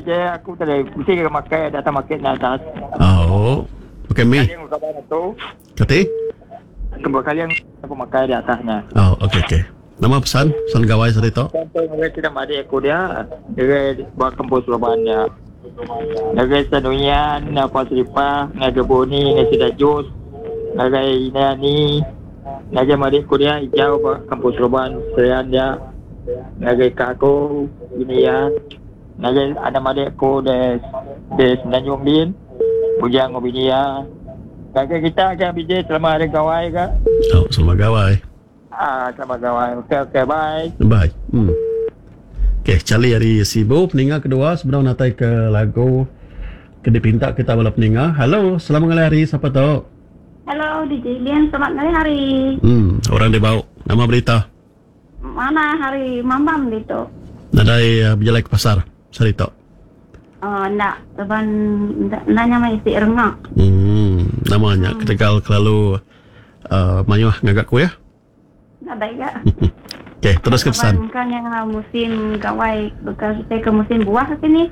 je aku tak ada mesti ke makan datang makan atas. Oh. Pakai mi. Kalian kawan tu. Kati? Kalian aku makan di atasnya. Oh, okey. Nama pesan gawai sarito? Sampai mereka tidak mari aku dia. Dia buat kampus Surabaya. Nagai Sanuyan, Napa Seripah, Nagai Boni, Nagai Sidajus, Nagai Inani, Nagai Madik Kuria, Hijau, Kampus Roban, Serian dia, Nagai Kako, Binian, Nagai ada Madik Ko, Des Senanyung Din, Bujang Binian. Nagai kita akan bijak selama ada gawai ke? Oh, selama gawai. Selama gawai. Okey, bye. Bye. Okey, Charlie hari sibuk. Peninga kedua sebelum natai ke lagu kena pinta kita bala peninga. Halo, selamat ngali hari. Siapa tu? Halo, DJ Lian. Selamat ngali hari. Orang dia bau. Nama berita? Mana hari Mambam itu? Nadai berjalan ke pasar. Sarito. Nak. Teban nanya mai si Rengak. Namanya ketegal kelalu mayuh ngagak ku ya? Ada ya. Okey, terus ke pesan. Kan yang musim gawai bekas saya ke musim buah sini.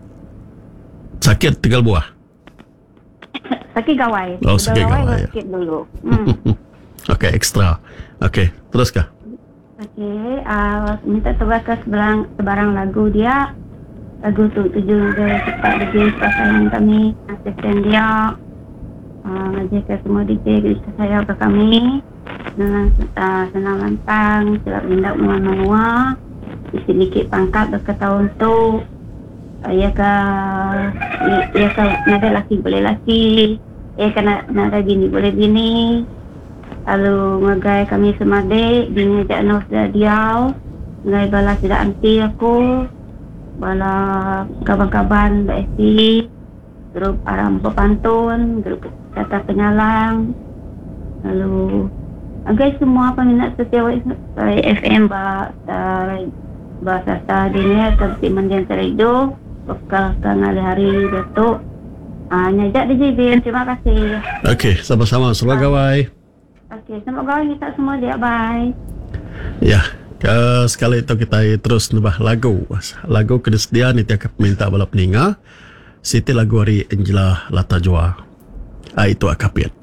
Sakit tegal buah. Sakit gawai. Oh, sakit gawai. Sakit dulu. Okey, ekstra. Okey, terus ke? Okey, minta coba ke sebarang lagu dia. Lagu tu tujuh dia cepat DJ sayang kami. Asisten dia. Ngajak ke semua DJ kita sayang ke kami. Dengan senang lantang, silap lindak menua-nua, sedikit pangkat berketahun tu, ia nada laki boleh laki, ia kan nada bini boleh bini, lalu ngagai kami semade, bini ajak nos diau, ngagai bala tidak anti aku, bala kaban-kaban BSC, grup Aram Pepantun, grup Kata Penyalang, lalu agak semua peminat setia FM bahasa tadinya seperti mandian terido bekal tengah hari Datuk nyajak DJ Bin. Terima kasih. Okey, sama-sama. Selamat gawai. Okey, selamat gawai kita semua dia. Bye. Ya, sekali itu kita terus nubah lagu kedesdiaan itu akan minta bala peninga. Siti lagu hari Angela Latajwa. Itu akapit.